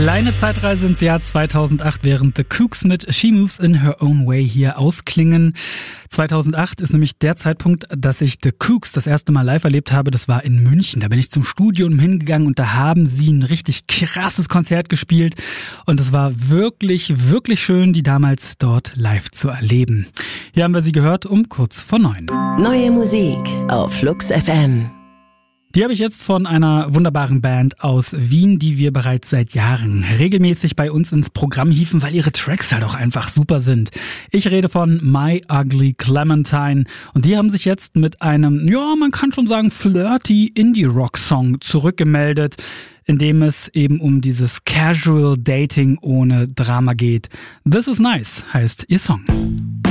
Kleine Zeitreise ins Jahr 2008, während The Kooks mit She Moves in Her Own Way hier ausklingen. 2008 ist nämlich der Zeitpunkt, dass ich The Kooks das erste Mal live erlebt habe. Das war in München. Da bin ich zum Studium hingegangen und da haben sie ein richtig krasses Konzert gespielt. Und es war wirklich, wirklich schön, die damals dort live zu erleben. Hier haben wir sie gehört um kurz vor 9. Neue Musik auf Flux FM. Die habe ich jetzt von einer wunderbaren Band aus Wien, die wir bereits seit Jahren regelmäßig bei uns ins Programm hieven, weil ihre Tracks halt auch einfach super sind. Ich rede von My Ugly Clementine und die haben sich jetzt mit einem, ja, man kann schon sagen, flirty Indie-Rock-Song zurückgemeldet, in dem es eben um dieses Casual Dating ohne Drama geht. This is Nice heißt ihr Song.